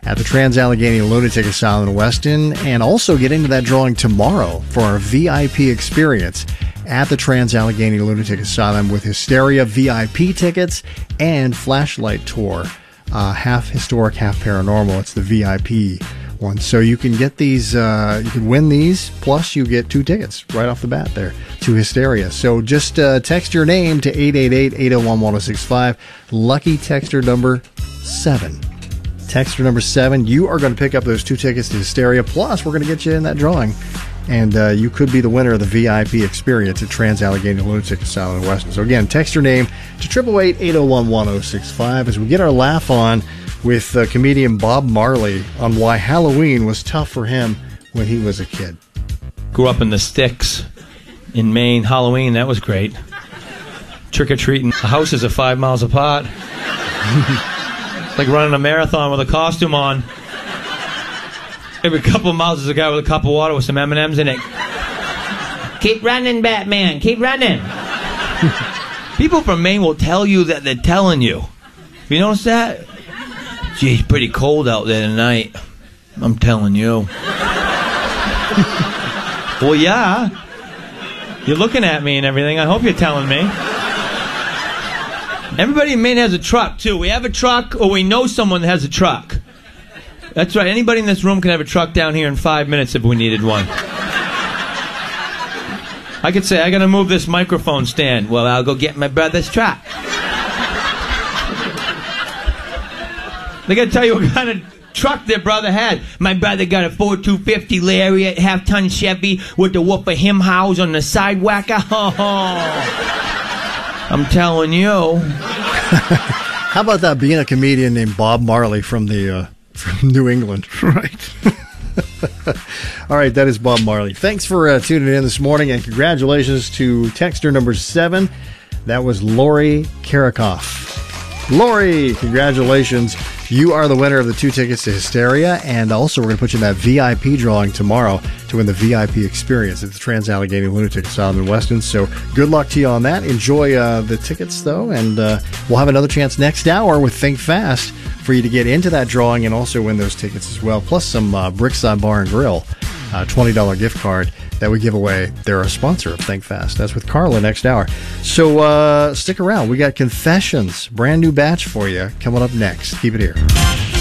at the Trans-Allegheny Lunatic Asylum in Weston, and also get into that drawing tomorrow for our VIP experience at the Trans-Allegheny Lunatic Asylum with Hysteria VIP tickets and Flashlight Tour. Half historic, half paranormal. It's the VIP one. So you can get these, you can win these, plus you get 2 tickets right off the bat there to Hysteria. So just text your name to 888-801-1065. Lucky texter number 7. Texter number 7, you are going to pick up those 2 tickets to Hysteria, plus we're going to get you in that drawing. And you could be the winner of the VIP experience at Trans-Allegheny Lunatic Asylum in Weston. So again, text your name to 888-801-1065 as we get our laugh on with comedian Bob Marley on why Halloween was tough for him when he was a kid. Grew up in the sticks in Maine. Halloween, that was great. Trick-or-treating. The houses are 5 miles apart. Like running a marathon with a costume on. Every couple of miles there's a guy with a cup of water with some M&Ms in it. Keep running, Batman. Keep running. People from Maine will tell you that they're telling you. You notice that? Gee, it's pretty cold out there tonight. I'm telling you. Well, yeah. You're looking at me and everything. I hope you're telling me. Everybody in Maine has a truck, too. We have a truck, or we know someone that has a truck. That's right. Anybody in this room can have a truck down here in 5 minutes if we needed one. I could say, I gotta move this microphone stand. Well, I'll go get my brother's truck. They gotta tell you what kind of truck their brother had. My brother got a Ford 250 Lariat, half-ton Chevy with the whoop of him house on the sidewalker. I'm telling you. How about that being a comedian named Bob Marley from New England? Right. All right, that is Bob Marley. Thanks for tuning in this morning, and congratulations to texter number 7. That was Lori Karakoff. Lori, congratulations. You are the winner of the 2 tickets to Hysteria, and also we're going to put you in that VIP drawing tomorrow to win the VIP experience at the Trans-Allegheny Lunatic Asylum in Weston. So good luck to you on that. Enjoy the tickets, though, and we'll have another chance next hour with Think Fast for you to get into that drawing and also win those tickets as well, plus some Brickside Bar and Grill, $20 gift card that we give away. They're a sponsor of Think Fast. That's with Carla next hour. So stick around. We got Confessions, brand new batch for you coming up next. Keep it here.